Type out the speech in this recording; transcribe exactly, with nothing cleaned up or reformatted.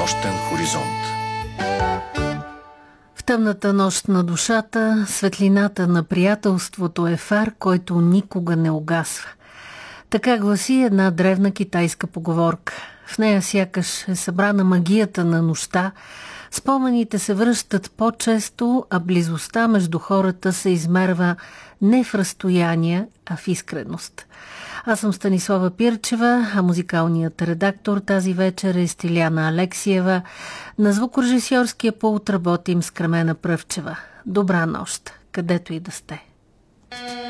нощен хоризонт. В тъмната нощ на душата, светлината на приятелството е фар, който никога не угасва. Така гласи една древна китайска поговорка. В нея сякаш е събрана магията на нощта, спомените се връщат по-често, а близостта между хората се измерва не в разстояние, а в искреност. Аз съм Станислава Пирчева, а музикалният редактор тази вечер е Стиляна Алексиева. На звукорежисьорския пулт работим с Кремена Пръвчева. Добра нощ, където и да сте.